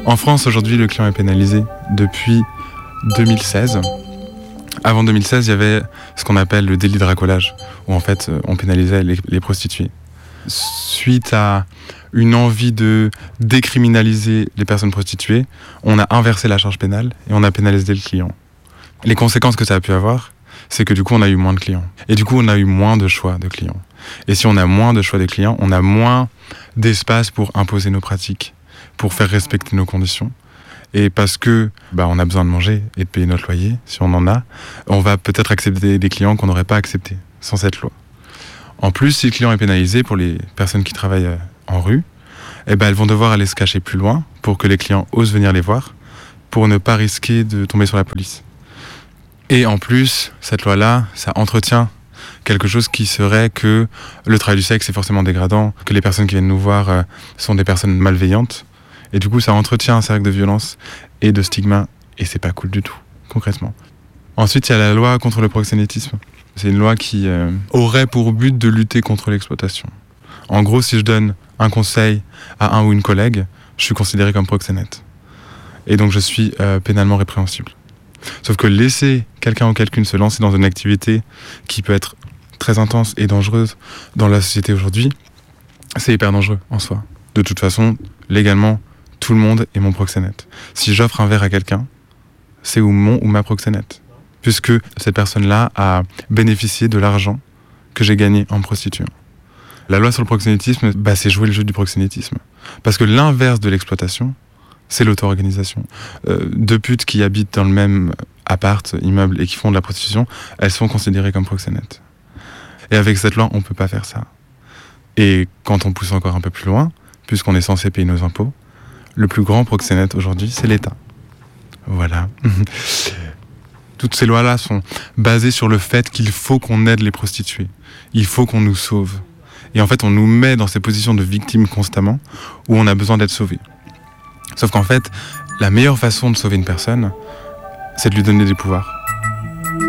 En France, aujourd'hui, le client est pénalisé depuis 2016. Avant 2016, il y avait ce qu'on appelle le délit de racolage, où en fait, on pénalisait les prostituées. Suite à une envie de décriminaliser les personnes prostituées, on a inversé la charge pénale et on a pénalisé le client. Les conséquences que ça a pu avoir, c'est que du coup, on a eu moins de clients. Et du coup, on a eu moins de choix de clients. Et si on a moins de choix de clients, on a moins d'espace pour imposer nos pratiques, pour faire respecter nos conditions. Et parce que on a besoin de manger et de payer notre loyer, si on en a, on va peut-être accepter des clients qu'on n'aurait pas acceptés sans cette loi. En plus, si le client est pénalisé, pour les personnes qui travaillent en rue, elles vont devoir aller se cacher plus loin pour que les clients osent venir les voir, pour ne pas risquer de tomber sur la police. Et en plus, cette loi-là, ça entretient quelque chose qui serait que le travail du sexe est forcément dégradant, que les personnes qui viennent nous voir sont des personnes malveillantes. Et du coup, ça entretient un cercle de violence et de stigma, et c'est pas cool du tout, concrètement. Ensuite, il y a la loi contre le proxénétisme. C'est une loi qui aurait pour but de lutter contre l'exploitation. En gros, si je donne un conseil à un ou une collègue, je suis considéré comme proxénète. Et donc, je suis pénalement répréhensible. Sauf que laisser quelqu'un ou quelqu'une se lancer dans une activité qui peut être très intense et dangereuse dans la société aujourd'hui, c'est hyper dangereux en soi. De toute façon, légalement, tout le monde est mon proxénète. Si j'offre un verre à quelqu'un, c'est mon ou ma proxénète. Puisque cette personne-là a bénéficié de l'argent que j'ai gagné en me prostituant. La loi sur le proxénétisme, c'est jouer le jeu du proxénétisme. Parce que l'inverse de l'exploitation, c'est l'auto-organisation. Deux putes qui habitent dans le même appart, immeuble et qui font de la prostitution, elles sont considérées comme proxénètes. Et avec cette loi, on ne peut pas faire ça. Et quand on pousse encore un peu plus loin, puisqu'on est censé payer nos impôts, le plus grand proxénète aujourd'hui, c'est l'État. Voilà. Toutes ces lois-là sont basées sur le fait qu'il faut qu'on aide les prostituées. Il faut qu'on nous sauve. Et en fait, on nous met dans ces positions de victimes constamment, où on a besoin d'être sauvés. Sauf qu'en fait, la meilleure façon de sauver une personne, c'est de lui donner des pouvoirs.